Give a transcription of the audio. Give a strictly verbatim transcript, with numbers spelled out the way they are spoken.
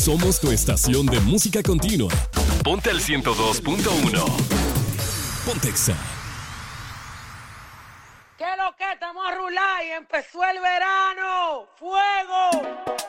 Somos tu estación de música continua. Ponte al ciento dos punto uno. Pontexa. ¿Qué es lo que estamos a rular y empezó el verano? ¡Fuego!